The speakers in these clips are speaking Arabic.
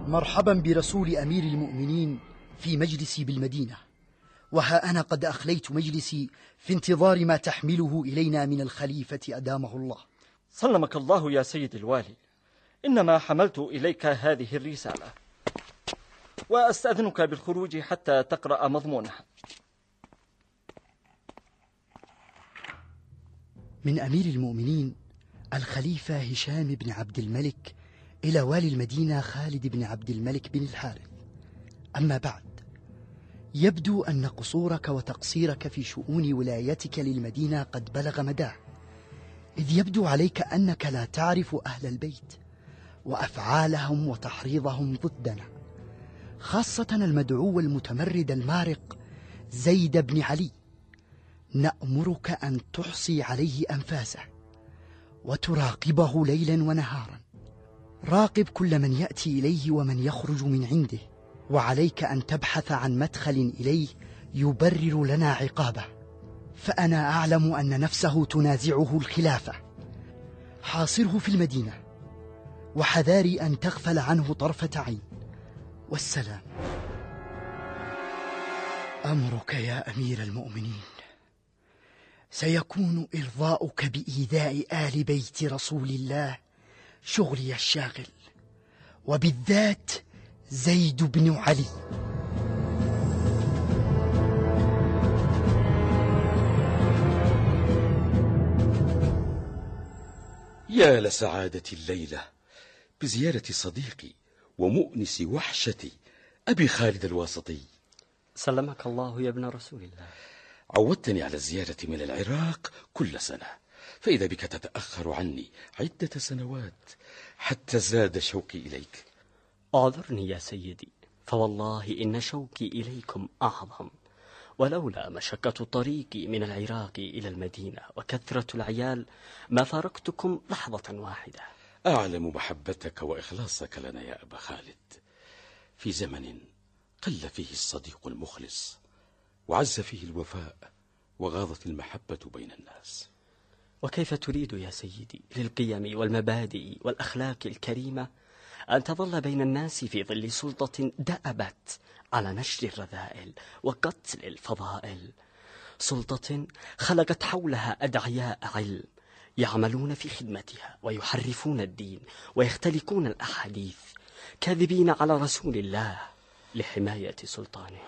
مرحبا برسول أمير المؤمنين في مجلسي بالمدينة، وها أنا قد أخليت مجلسي في انتظار ما تحمله إلينا من الخليفة أدامه الله. سلمك الله يا سيد الوالي، إنما حملت إليك هذه الرسالة، وأستأذنك بالخروج حتى تقرأ مضمونها. من أمير المؤمنين الخليفة هشام بن عبد الملك إلى والي المدينة خالد بن عبد الملك بن الحارث. أما بعد، يبدو أن قصورك وتقصيرك في شؤون ولايتك للمدينة قد بلغ مداه، إذ يبدو عليك أنك لا تعرف أهل البيت وأفعالهم وتحريضهم ضدنا، خاصة المدعو المتمرد المارق زيد بن علي. نأمرك أن تحصي عليه أنفاسه وتراقبه ليلا ونهارا. راقب كل من يأتي إليه ومن يخرج من عنده، وعليك أن تبحث عن مدخل إليه يبرر لنا عقابه، فأنا أعلم أن نفسه تنازعه الخلافة. حاصره في المدينة وحذاري أن تغفل عنه طرفة عين. والسلام. أمرك يا أمير المؤمنين. سيكون إرضاؤك بإيذاء آل بيت رسول الله شغلي الشاغل، وبالذات زيد بن علي. يا لسعادة الليلة بزيارة صديقي ومؤنس وحشتي أبي خالد الواسطي. سلمك الله يا ابن رسول الله. عودتني على الزيارة من العراق كل سنة، فإذا بك تتأخر عني عدة سنوات حتى زاد شوقي إليك. أعذرني يا سيدي، فوالله إن شوقي إليكم أعظم، ولولا مشقة الطريق من العراق إلى المدينة وكثرة العيال ما فارقتكم لحظة واحدة. أعلم محبتك وإخلاصك لنا يا أبا خالد، في زمن قل فيه الصديق المخلص وعز فيه الوفاء وغاضت المحبة بين الناس. وكيف تريد يا سيدي للقيم والمبادئ والأخلاق الكريمة أن تظل بين الناس في ظل سلطة دأبت على نشر الرذائل وقتل الفضائل، سلطة خلقت حولها أدعياء علم يعملون في خدمتها ويحرفون الدين ويختلقون الأحاديث كاذبين على رسول الله لحماية سلطانه.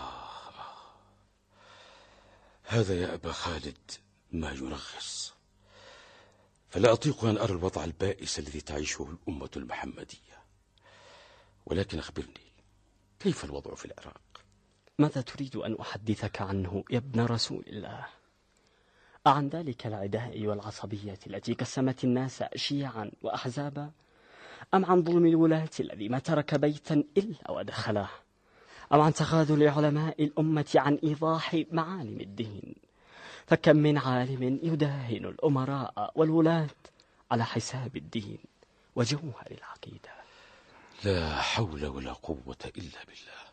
هذا يا أبا خالد ما ينغص، فلا أطيق أن أرى الوضع البائس الذي تعيشه الأمة المحمدية. ولكن أخبرني، كيف الوضع في العراق؟ ماذا تريد أن أحدثك عنه يا ابن رسول الله؟ عن ذلك العداء والعصبية التي قسمت الناس شيعا وأحزابا، أم عن ظلم الولاة الذي ما ترك بيتا إلا ودخله، أم عن تخاذل علماء الأمة عن إيضاح معالم الدين؟ فكم من عالم يداهن الأمراء والولاة على حساب الدين وجوهر العقيدة. لا حول ولا قوة إلا بالله.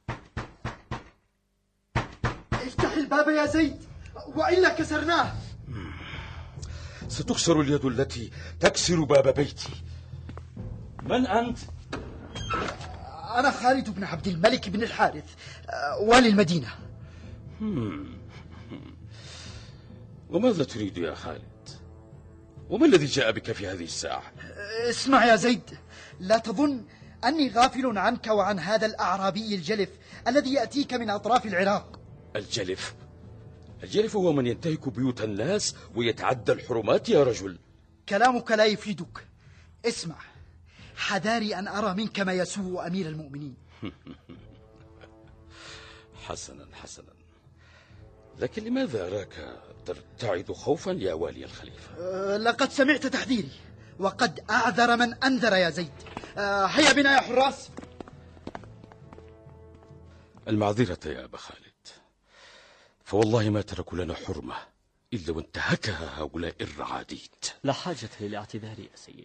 افتح الباب يا زيد وإلا كسرناه. ستكسر اليد التي تكسر باب بيتي. من أنت؟ أنا خالد بن عبد الملك بن الحارث، والي المدينة. وماذا تريد يا خالد؟ وما الذي جاء بك في هذه الساعة؟ اسمع يا زيد، لا تظن أني غافل عنك وعن هذا الأعرابي الجلف الذي يأتيك من أطراف العراق. الجلف؟ الجلف هو من ينتهك بيوت الناس ويتعدى الحرمات يا رجل. كلامك لا يفيدك. اسمع، حذاري أن أرى منك ما يسوء أمير المؤمنين. حسنا حسنا، لكن لماذا أراك ترتعد خوفا يا والي الخليفة؟ لقد سمعت تحذيري وقد أعذر من أنذر يا زيد. هيا بنا يا حراس. المعذرة يا أبا خالد، فوالله ما تركوا لنا حرمة إلا وانتهكها هؤلاء الرعاديت. لا حاجة للاعتذار يا سيدي.